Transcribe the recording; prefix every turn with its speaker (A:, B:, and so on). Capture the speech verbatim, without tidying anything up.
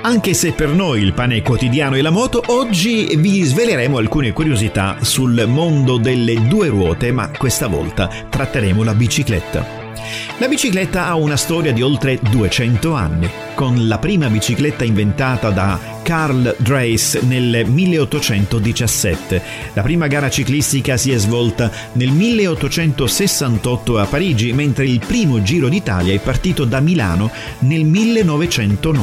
A: Anche se per noi il pane quotidiano è la moto, oggi vi sveleremo alcune curiosità sul mondo delle due ruote, ma questa volta tratteremo la bicicletta. La bicicletta ha una storia di oltre duecento anni, con la prima bicicletta inventata da Carl Dreis nel milleottocentodiciassette. La prima gara ciclistica si è svolta nel milleottocentosessantotto a Parigi, mentre il primo Giro d'Italia è partito da Milano nel millenovecentonove.